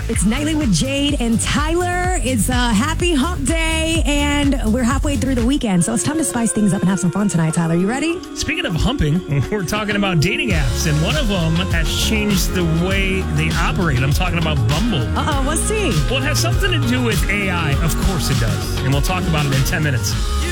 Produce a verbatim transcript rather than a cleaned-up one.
It's Nightly with Jade and Tyler. It's a happy hump day, and we're halfway through the weekend, so it's time to spice things up and have some fun tonight. Tyler, you ready? Speaking of humping, we're talking about dating apps, and one of them has changed the way they operate. I'm talking about Bumble. Uh-oh, let's see. Well, it has something to do with A I. Of course it does. And we'll talk about it in ten minutes.